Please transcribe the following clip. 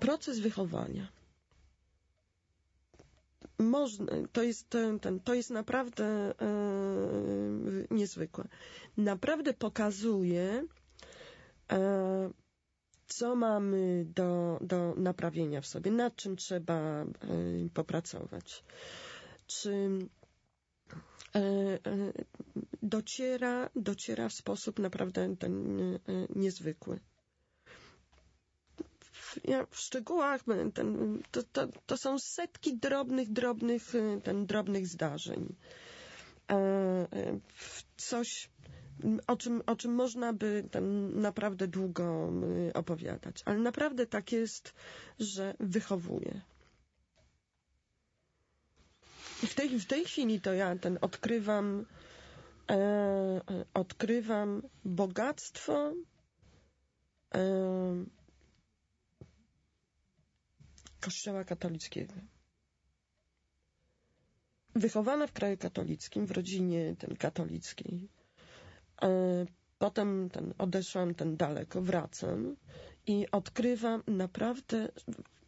proces wychowania. To jest naprawdę niezwykłe. Naprawdę pokazuje, co mamy do naprawienia w sobie, nad czym trzeba popracować. Czy dociera w sposób naprawdę niezwykły. W szczegółach to są setki drobnych zdarzeń. Coś, o czym można by naprawdę długo opowiadać. Ale naprawdę tak jest, że wychowuje. I w tej chwili to ja odkrywam bogactwo Kościoła katolickiego. Wychowana w kraju katolickim, w rodzinie katolickiej. Potem odeszłam daleko, wracam i odkrywam naprawdę